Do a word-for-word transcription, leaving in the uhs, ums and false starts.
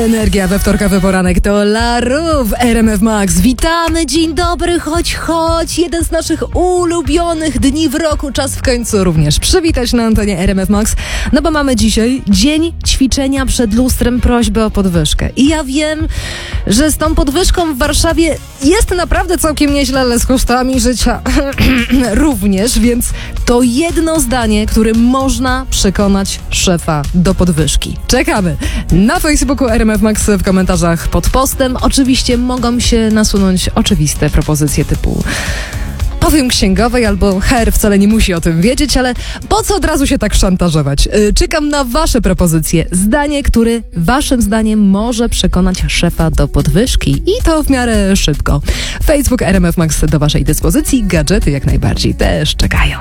Energia we wtorkowy poranek to La Rue w R M F Max. Witamy, dzień dobry, chodź, chodź. Jeden z naszych ulubionych dni w roku. Czas w końcu również przywitać na antenie R M F Max. No bo mamy dzisiaj dzień ćwiczenia przed lustrem, prośbę o podwyżkę. I ja wiem, że z tą podwyżką w Warszawie jest naprawdę całkiem nieźle, ale z kosztami życia również, więc to jedno zdanie, którym można przekonać szefa do podwyżki. Czekamy na Facebooku R M F Max w komentarzach pod postem. Oczywiście mogą się nasunąć oczywiste propozycje typu powiem księgowej albo H R wcale nie musi o tym wiedzieć, ale po co od razu się tak szantażować? Yy, czekam na wasze propozycje. Zdanie, które waszym zdaniem może przekonać szefa do podwyżki i to w miarę szybko. Facebook R M F Max do waszej dyspozycji, gadżety jak najbardziej też czekają.